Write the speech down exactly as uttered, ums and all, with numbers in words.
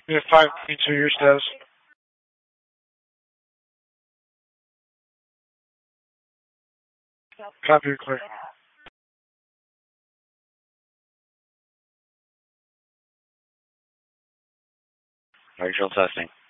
You have five points for your status. Copy, you're clear. Visual testing.